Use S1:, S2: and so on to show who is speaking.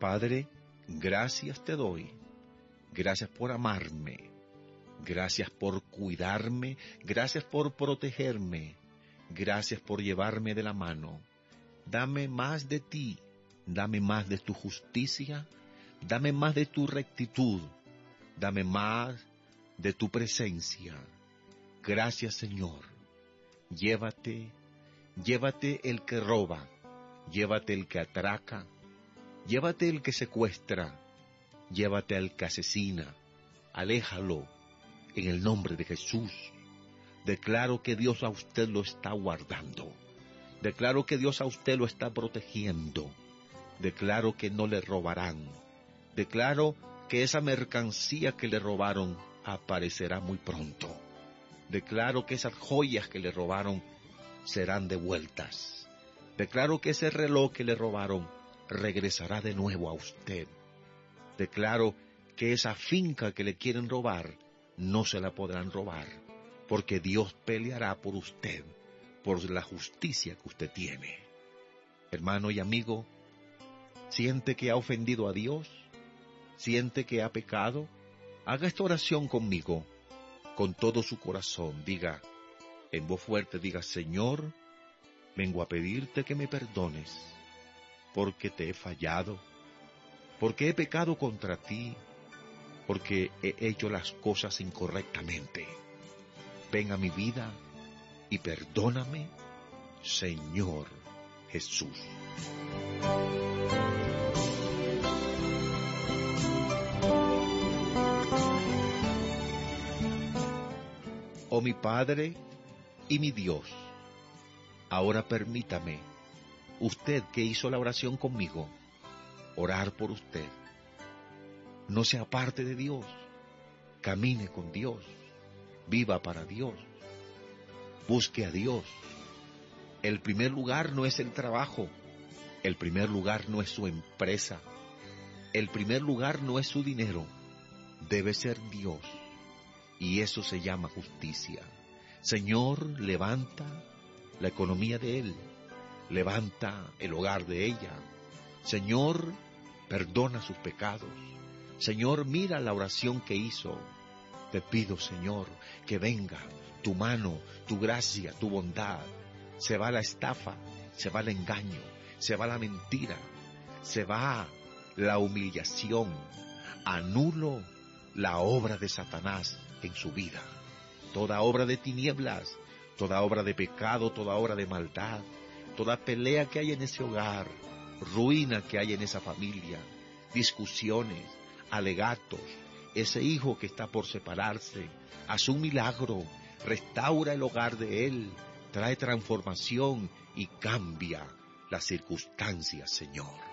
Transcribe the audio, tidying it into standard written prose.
S1: Padre, gracias te doy. Gracias por amarme. Gracias por cuidarme. Gracias por protegerme. Gracias por llevarme de la mano. Dame más de ti. Dame más de tu justicia. Dame más de tu rectitud. Dame más de tu presencia. Gracias, Señor. Llévate el que roba. Llévate el que atraca. Llévate el que secuestra. Llévate al que asesina. Aléjalo en el nombre de Jesús. Declaro que Dios a usted lo está guardando. Declaro que Dios a usted lo está protegiendo. Declaro que no le robarán. Declaro que esa mercancía que le robaron aparecerá muy pronto. Declaro que esas joyas que le robaron serán devueltas. Declaro que ese reloj que le robaron regresará de nuevo a usted. Declaro que esa finca que le quieren robar no se la podrán robar, porque Dios peleará por usted, por la justicia que usted tiene. Hermano y amigo, ¿siente que ha ofendido a Dios? ¿Siente que ha pecado? Haga esta oración conmigo, con todo su corazón. Diga, en voz fuerte, diga: Señor, vengo a pedirte que me perdones, porque te he fallado, porque he pecado contra ti, porque he hecho las cosas incorrectamente. Ven a mi vida y perdóname, Señor Jesús. Oh mi Padre y mi Dios, ahora permítame, usted que hizo la oración conmigo, orar por usted. No se aparte de Dios, camine con Dios, viva para Dios, busque a Dios. El primer lugar no es el trabajo, el primer lugar no es su empresa, el primer lugar no es su dinero, debe ser Dios, y eso se llama justicia. Señor, levanta la economía de Él, levanta el hogar de ella. Señor, perdona sus pecados. Señor, mira la oración que hizo. Te pido, Señor, que venga tu mano, tu gracia, tu bondad. Se va la estafa, se va el engaño, se va la mentira, se va la humillación. Anulo la obra de Satanás en su vida. Toda obra de tinieblas, toda obra de pecado, toda obra de maldad, toda pelea que hay en ese hogar, ruina que hay en esa familia, discusiones, alegatos, ese hijo que está por separarse, haz un milagro, restaura el hogar de él, trae transformación y cambia las circunstancias, Señor.